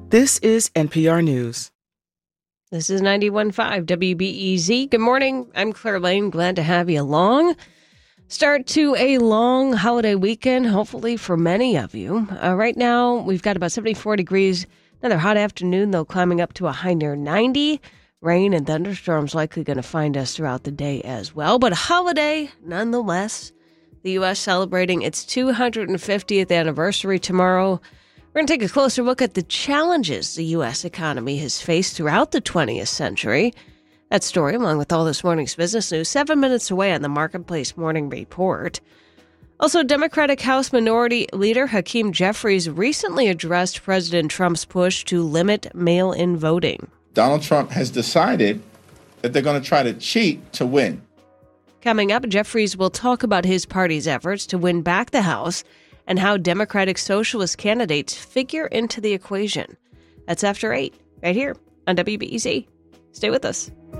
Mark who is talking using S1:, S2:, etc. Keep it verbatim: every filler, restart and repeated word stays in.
S1: This is N P R News.
S2: This is ninety-one point five W B E Z. Good morning. I'm Claire Lane. Glad to have you along. Start to a long holiday weekend, hopefully for many of you. Uh, right now, we've got about seventy-four degrees. Another hot afternoon, though, climbing up to a high near ninety. Rain and thunderstorms likely going to find us throughout the day as well. But a holiday, nonetheless. The U S celebrating its two hundred fiftieth anniversary tomorrow. We're going to take a closer look at the challenges the U S economy has faced throughout the twentieth century. That story, along with all this morning's business news, seven minutes away on the Marketplace Morning Report. Also, Democratic House Minority Leader Hakeem Jeffries recently addressed President Trump's push to limit mail-in voting.
S3: Donald Trump has decided that they're going to try to cheat to win.
S2: Coming up, Jeffries will talk about his party's efforts to win back the House and how Democratic Socialist candidates figure into the equation. That's after eight, right here on W B E Z. Stay with us.